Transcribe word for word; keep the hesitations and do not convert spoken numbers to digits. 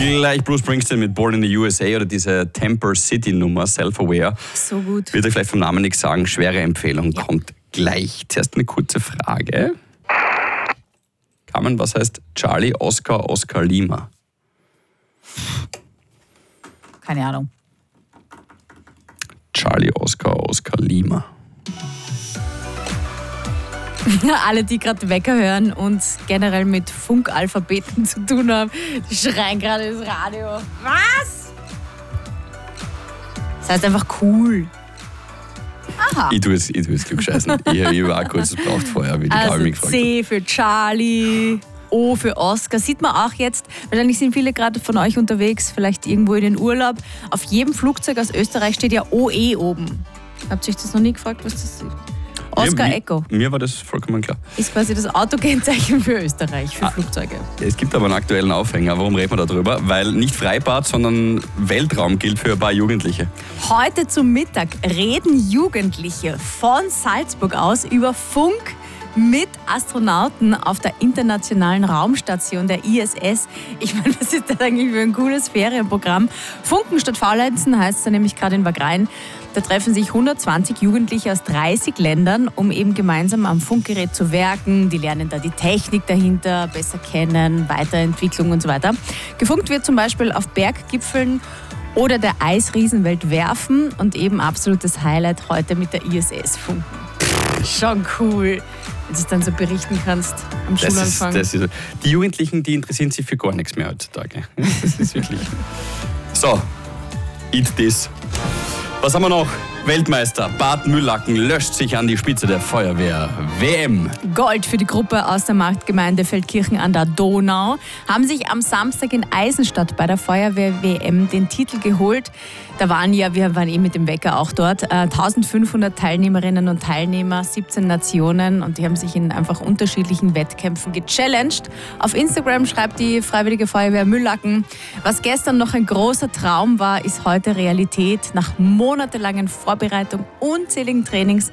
Gleich Bruce Springsteen mit Born in the U S A oder diese Temper City Nummer, Self-Aware. So gut. Wird euch vielleicht vom Namen nichts sagen. Schwere Empfehlung, Ja. kommt gleich. Zuerst eine kurze Frage. Carmen, was heißt Charlie, Oscar, Oscar, Lima? Keine Ahnung. Charlie, Oscar, Oscar, Lima. Alle, die gerade Wecker hören und generell mit Funkalphabeten zu tun haben, die schreien gerade ins Radio. Was? Das heißt einfach cool. Aha. Ich tue es, ich tue es klugscheißen. ich ich war auch kurz, es braucht vorher, wie die Carmen Also mich gefragt C für Charlie, O für Oscar. Sieht man auch jetzt, wahrscheinlich sind viele gerade von euch unterwegs, vielleicht irgendwo in den Urlaub. Auf jedem Flugzeug aus Österreich steht ja O E oben. Habt ihr euch das noch nie gefragt, was das ist? Oscar mir, Echo Mir war das vollkommen klar. ist quasi das Autokennzeichen für Österreich, für ah. Flugzeuge. Es gibt aber einen aktuellen Aufhänger. Warum reden wir darüber? Weil nicht Freibad, sondern Weltraum gilt für ein paar Jugendliche. Heute zum Mittag reden Jugendliche von Salzburg aus über Funk mit Astronauten auf der internationalen Raumstation der I S S. Ich meine, was ist das eigentlich für ein cooles Ferienprogramm? Funken statt Faulenzen heißt es ja nämlich gerade in Wagrain. Da treffen sich hundertzwanzig Jugendliche aus dreißig Ländern, um eben gemeinsam am Funkgerät zu werken. Die lernen da die Technik dahinter besser kennen, Weiterentwicklung und so weiter. Gefunkt wird zum Beispiel auf Berggipfeln oder der Eisriesenwelt Werfen und eben absolutes Highlight heute mit der I S S funken. Schon cool, wenn du es dann so berichten kannst am Das Schulanfang. ist, das ist, die Jugendlichen, die interessieren sich für gar nichts mehr heutzutage. Das ist wirklich... So, eat this. Was haben wir noch? Weltmeister Bad Müllacken löscht sich an die Spitze der Feuerwehr-W M. Gold für die Gruppe aus der Marktgemeinde Feldkirchen an der Donau haben sich am Samstag in Eisenstadt bei der Feuerwehr-W M den Titel geholt. Da waren ja, wir waren eh mit dem Wecker auch dort, äh, eintausendfünfhundert Teilnehmerinnen und Teilnehmer, siebzehn Nationen und die haben sich in einfach unterschiedlichen Wettkämpfen gechallenged. Auf Instagram schreibt die Freiwillige Feuerwehr Müllacken, was gestern noch ein großer Traum war, ist heute Realität. Nach monatelangen Vorbereitung, unzähligen Trainings